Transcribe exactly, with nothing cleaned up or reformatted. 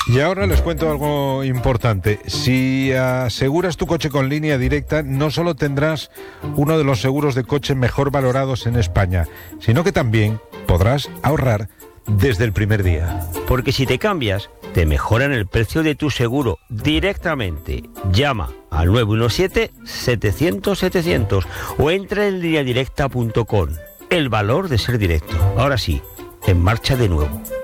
Y ahora les cuento algo importante. Si aseguras tu coche con Línea Directa, no solo tendrás uno de los seguros de coche mejor valorados en España, sino que también podrás ahorrar desde el primer día. Porque si te cambias, te mejoran el precio de tu seguro directamente. Llama al nueve uno siete, setecientos, setecientos o entra en línea directa punto com. El valor de ser directo. Ahora sí, en marcha de nuevo.